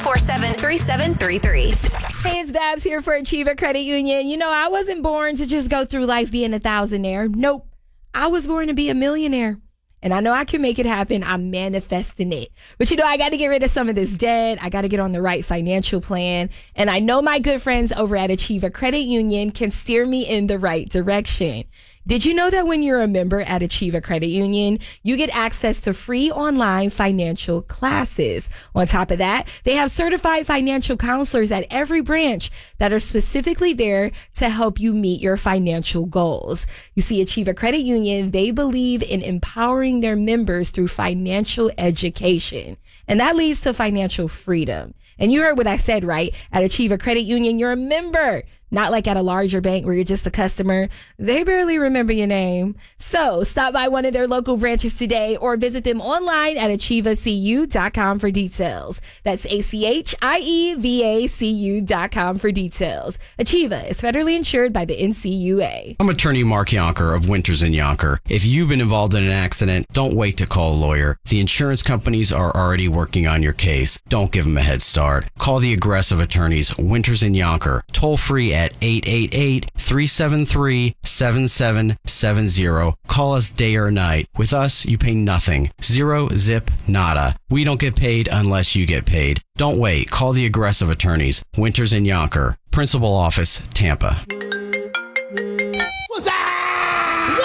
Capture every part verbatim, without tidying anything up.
four seven, three seven three three. Hey, it's Babs here for Achiever Credit Union. You know, I wasn't born to just go through life being a thousandaire. Nope. I was born to be a millionaire. And I know I can make it happen. I'm manifesting it. But you know, I got to get rid of some of this debt. I got to get on the right financial plan. And I know my good friends over at Achiever Credit Union can steer me in the right direction. Did you know that when you're a member at Achiever Credit Union, you get access to free online financial classes? On top of that, they have certified financial counselors at every branch that are specifically there to help you meet your financial goals. You see, Achiever Credit Union, they believe in empowering their members through financial education, and that leads to financial freedom. And you heard what I said, right? At Achiever Credit Union, you're a member. Not like at a larger bank where you're just a customer. They barely remember your name. So stop by one of their local branches today or visit them online at achiever c u dot com for details. That's A C H I E V A C U dot com for details. Achiever is federally insured by the N C U A. I'm attorney Mark Yonker of Winters and Yonker. If you've been involved in an accident, don't wait to call a lawyer. The insurance companies are already working on your case. Don't give them a head start. Call the aggressive attorneys, Winters and Yonker, toll free at eight eight eight, three seven three, seven seven seven zero. Call us day or night. With us, you pay nothing. Zero, zip, nada. We don't get paid unless you get paid. Don't wait. Call the aggressive attorneys, Winters and Yonker. Principal office, Tampa. What's that?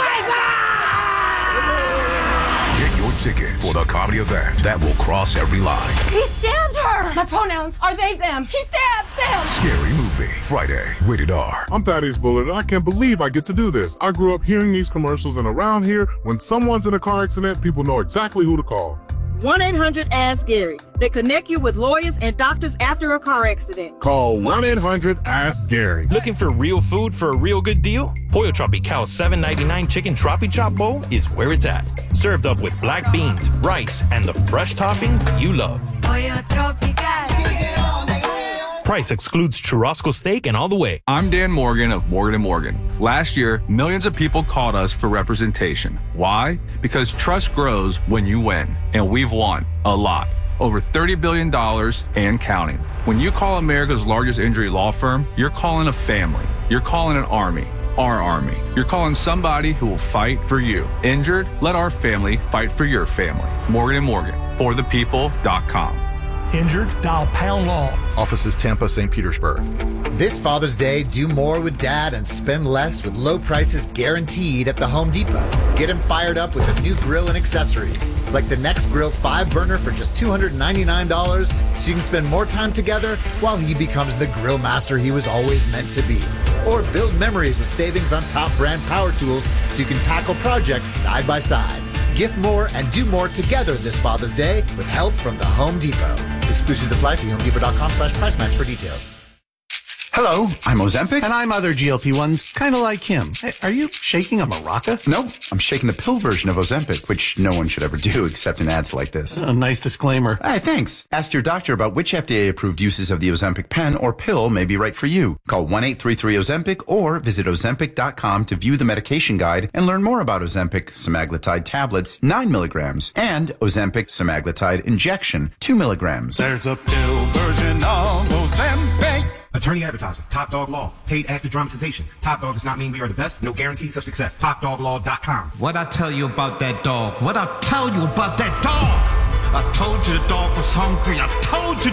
What's that? Get your tickets for the comedy event that will cross every line. He stabbed her! My pronouns are they, them. He stabbed them! Scary Movie, Friday, rated R. I'm Thaddeus Bullard, and I can't believe I get to do this. I grew up hearing these commercials, and around here, when someone's in a car accident, people know exactly who to call. one eight hundred ask Gary. They connect you with lawyers and doctors after a car accident. Call one eight hundred ask Gary. Looking for real food for a real good deal? Pollo Tropical's seven ninety-nine chicken Tropi Chop bowl is where it's at. Served up with black beans, rice, and the fresh toppings you love. Pollo Tropical. Price excludes churrasco steak and all the way. I'm Dan Morgan of Morgan and Morgan. Last year, millions of people called us for representation. Why? Because trust grows when you win, and we've won a lot. Over thirty billion dollars and counting. When you call America's largest injury law firm, you're calling a family. You're calling an army. Our army. You're calling somebody who will fight for you. Injured? Let our family fight for your family. Morgan and Morgan. For the people dot com. Injured? Dial Pound Law. Offices Tampa, Saint Petersburg. This Father's Day, do more with Dad and spend less with low prices guaranteed at the Home Depot. Get him fired up with a new grill and accessories, like the Next Grill five burner for just two hundred ninety-nine dollars, so you can spend more time together while he becomes the grill master he was always meant to be. Or build memories with savings on top brand power tools so you can tackle projects side by side. Gift more and do more together this Father's Day with help from the Home Depot. Exclusions apply. See home depot dot com slash price match for details. Hello, I'm Ozempic. And I'm other G L P ones, kind of like him. Hey, are you shaking a maraca? Nope, I'm shaking the pill version of Ozempic, which no one should ever do except in ads like this. A nice disclaimer. Hey, thanks. Ask your doctor about which F D A-approved uses of the Ozempic pen or pill may be right for you. Call one eight three three Ozempic or visit ozempic dot com to view the medication guide and learn more about Ozempic semaglutide tablets, nine milligrams, and Ozempic semaglutide injection, two milligrams. There's a pill version of Ozempic. Attorney advertiser, Top Dog Law, paid actor dramatization. Top Dog does not mean we are the best, no guarantees of success. top dog law dot com. What I tell you about that dog? What I tell you about that dog? I told you the dog was hungry. I told you